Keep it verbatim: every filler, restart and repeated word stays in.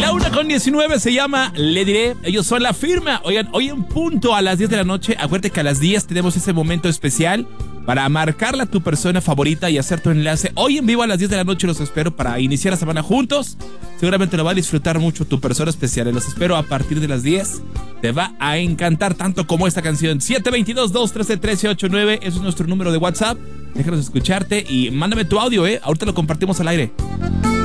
La una con diecinueve se llama Le Diré. Ellos son La Firma. Oigan, hoy en punto a las diez de la noche. Acuérdate que a las diez tenemos ese momento especial para marcarla a tu persona favorita y hacer tu enlace. Hoy en vivo a las diez de la noche los espero para iniciar la semana juntos. Seguramente lo va a disfrutar mucho tu persona especial. Los espero a partir de las diez. Te va a encantar tanto como esta canción. siete dos dos, dos uno tres, uno tres ocho nueve. Ese es nuestro número de WhatsApp. Déjanos escucharte y mándame tu audio, ¿eh? Ahorita lo compartimos al aire.